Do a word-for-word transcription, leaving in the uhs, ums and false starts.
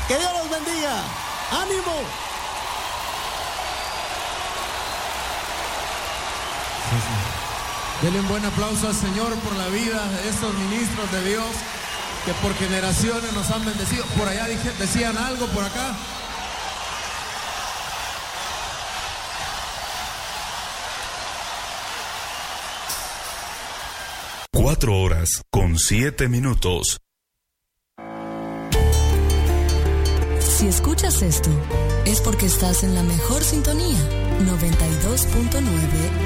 Que Dios los bendiga. ¡Ánimo! Sí, sí. Denle un buen aplauso al Señor por la vida de estos ministros de Dios que por generaciones nos han bendecido. Por allá dije, decían algo por acá. Cuatro horas con siete minutos. Si escuchas esto, es porque estás en la mejor sintonía, noventa y dos punto nueve